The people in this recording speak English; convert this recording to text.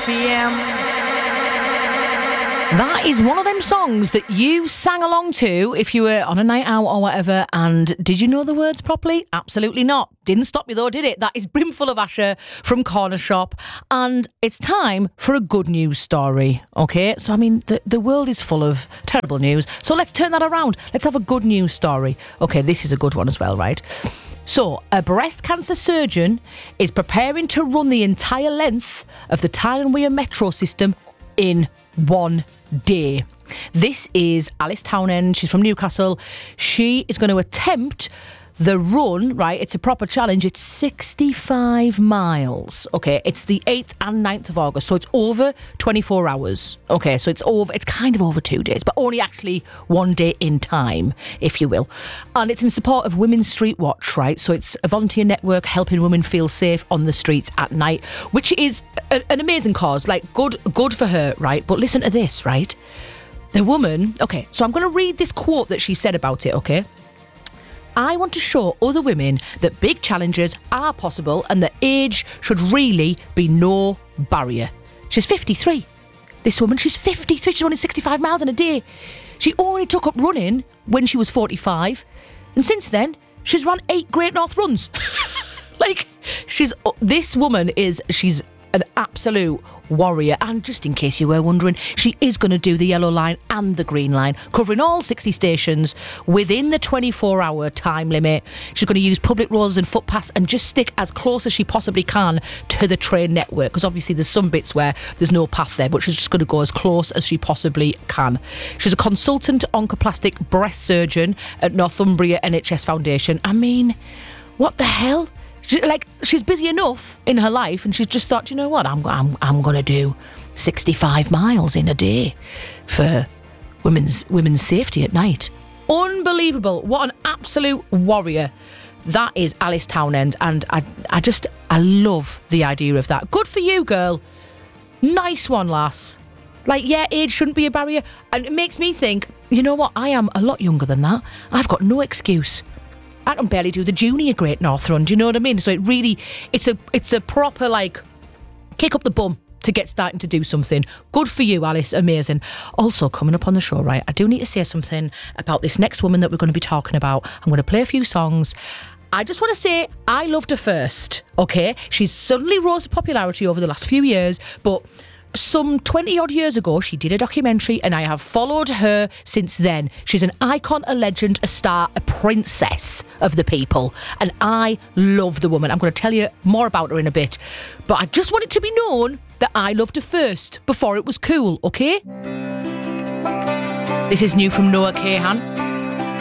RPM. That is one of them songs that you sang along to if you were on a night out or whatever. And did you know the words properly? Absolutely not. Didn't stop you though, did it? That is Brimful of Asher from Corner Shop. And it's time for a good news story. Okay, so I mean, the world is full of terrible news. So let's turn that around. Let's have a good news story. Okay, this is a good one as well, right? So, a breast cancer surgeon is preparing to run the entire length of the Tyne Wear metro system in one day. This is Alice Townend. She's from Newcastle. She is going to attempt the run, right? It's a proper challenge. It's 65 miles. Okay, it's the 8th and 9th of August, so it's over 24 hours. Okay, so it's kind of over 2 days, but only actually 1 day in time, if you will. And it's in support of Women's Street Watch, right? So it's a volunteer network helping women feel safe on the streets at night, which is an amazing cause. Like, good for her, right? But listen to this, right? The woman, okay, so I'm going to read this quote that she said about it, okay? I want to show other women that big challenges are possible and that age should really be no barrier. She's 53. This woman, she's 53. She's running 65 miles in a day. She only took up running when she was 45. And since then, she's run 8 Great North runs. Like, this woman she's an absolute warrior. And just in case you were wondering, she is going to do the Yellow Line and the Green Line, covering all 60 stations within the 24-hour time limit. She's going to use public roads and footpaths and just stick as close as she possibly can to the train network, because obviously there's some bits where there's no path there, but she's just going to go as close as she possibly can. She's a consultant oncoplastic breast surgeon at Northumbria NHS Foundation. I mean, what the hell? She's busy enough in her life, and she's just thought, you know what, I'm going to do 65 miles in a day for women's safety at night. Unbelievable. What an absolute warrior. That is Alice Townend, and I love the idea of that. Good for you, girl. Nice one, lass. Like, yeah, age shouldn't be a barrier. And it makes me think, you know what, I am a lot younger than that. I've got no excuse. I can barely do the junior Great North Run, do you know what I mean? So it's a proper, like, kick up the bum to get starting to do something. Good for you, Alice. Amazing. Also, coming up on the show, right, I do need to say something about this next woman that we're going to be talking about. I'm going to play a few songs. I just want to say I loved her first, okay? She's suddenly rose to popularity over the last few years, but some 20 odd years ago, she did a documentary, and I have followed her since then. She's an icon, a legend, a star, a princess of the people, and I love the woman. I'm going to tell you more about her in a bit, but I just want it to be known that I loved her first before it was cool, okay? This is new from Noah Kahan.